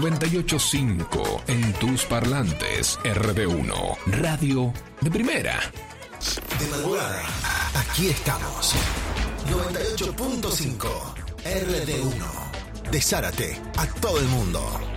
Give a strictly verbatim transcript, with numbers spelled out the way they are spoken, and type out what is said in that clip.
noventa y ocho punto cinco en tus parlantes. R D uno, radio de primera. De madrugada, aquí estamos. noventa y ocho punto cinco R D uno. De Zárate a todo el mundo.